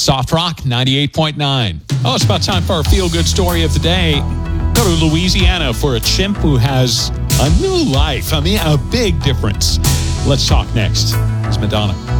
Soft Rock 98.9. Oh, it's about time for our feel-good story of the day. Go to Louisiana for a chimp who has a new life. I mean, a big difference. Let's talk next. It's Madonna.